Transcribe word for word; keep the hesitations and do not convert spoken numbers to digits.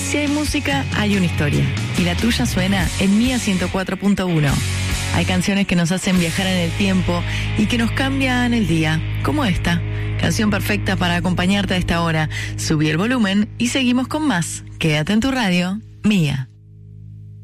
Si hay música, hay una historia. Y la tuya suena en Mía ciento cuatro punto uno. Hay canciones que nos hacen viajar en el tiempo y que nos cambian el día, como esta. Canción perfecta para acompañarte a esta hora. Subí el volumen y seguimos con más. Quédate en tu radio, Mía.